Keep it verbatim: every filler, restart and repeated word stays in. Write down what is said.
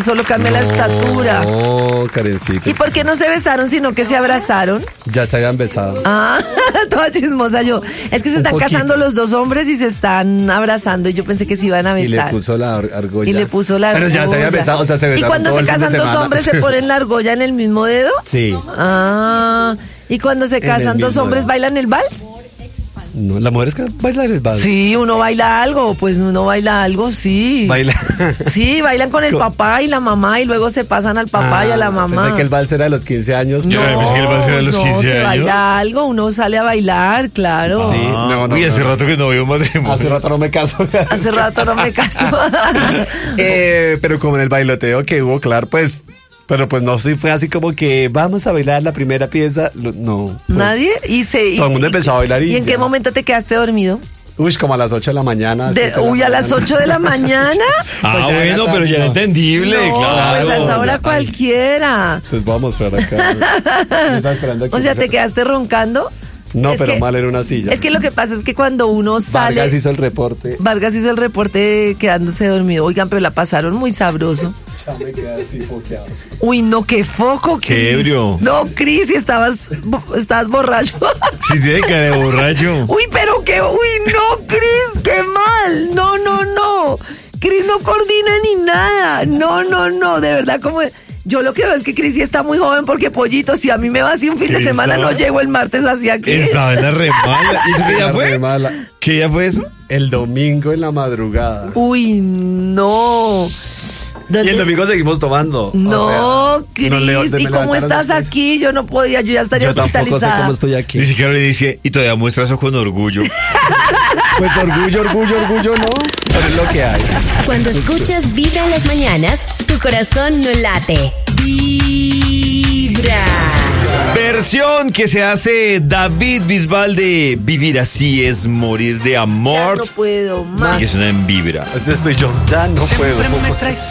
Karen, solo cambia la estatura. No, Karencita. ¿Y por qué no se besaron, sino que se abrazaron? Ya se habían besado. Ah, toda chismosa yo. Es que se Un están poquito. casando los dos hombres y se están abrazando y yo pensé que se iban a Y le besar. puso la ar- argolla. Y le puso la Pero ya se habían argolla. besado, o sea, se ¿Y besaron cuando todo se el fin de casan dos semana. hombres se ponen la argolla en el mismo dedo? Sí. Ah, ¿y cuando se el casan dos mismo hombres dedo. bailan el vals? No, la mujer es que baila el vals. Sí, uno baila algo, pues uno baila algo, sí. Baila. Sí, bailan con el Co- papá y la mamá y luego se pasan al papá y a la Ah, mamá. pensé que el vals era de los quince años. Yo pero- pensé que el vals era de los no, quince se años. baila algo, uno sale a bailar, claro. Sí. no, no, Uy, hace no. rato que no veo un matrimonio. Hace rato no me caso. Hace rato no me caso. Eh, pero como en el bailoteo que hubo, claro, pues, pero pues no sí fue así como que vamos a bailar la primera pieza, lo- no. pues, Nadie y se. Todo el mundo y- empezó a bailar y ¿Y en ya. qué momento te quedaste dormido? Uy, como a las ocho de la mañana. De- siete de la uy, a las mañana. ocho de la mañana. Ah, Pues ya era bueno, pero tarde, ya era no. entendible, No, claro. pues a esa hora Ay. cualquiera. Pues voy a mostrar acá. Yo estaba esperando aquí. O sea, ¿te quedaste roncando? No, Es pero que- mal en una silla. Es que lo que pasa es que cuando uno sale. Vargas hizo el reporte. Vargas hizo el reporte quedándose dormido. Oigan, pero la pasaron muy sabroso. Ya me quedé así foqueado. Uy, no, qué foco, Qué Cris. ebrio. No, Cris, si estabas, bo- estabas borracho. Sí, tiene cara de borracho. Uy, pero qué, uy, no, Cris, qué mal. No, no, no. Cris no coordina ni nada. No, no, no, de verdad, como. Yo lo que veo es que Cris sí está muy joven porque Pollito, si a mí me va así un fin de ¿Qué semana, estaba? no llego el martes hacia aquí. Estaba en la remala. ¿Y eso qué día La fue? remala. ¿Qué día fue eso? El domingo en la madrugada. Uy, no. Y ¿Dónde el domingo seguimos tomando. O No, sea, Cris, nos leva- ¿y me cómo levantaron estás después. aquí? Yo no podía, yo ya estaría Yo tampoco sé hospitalizada. cómo estoy aquí. Dice que ahora dice, y todavía muestra eso con orgullo. Pues orgullo, orgullo, orgullo, no. Pero es lo que hay. Cuando escuchas Vibra en las mañanas, tu corazón no late. Vibra. Versión que se hace David Bisbal de Vivir así es morir de Ya amor. no puedo más. Que suena en Vibra. Así estoy yo. Ya no puedo. Siempre me traes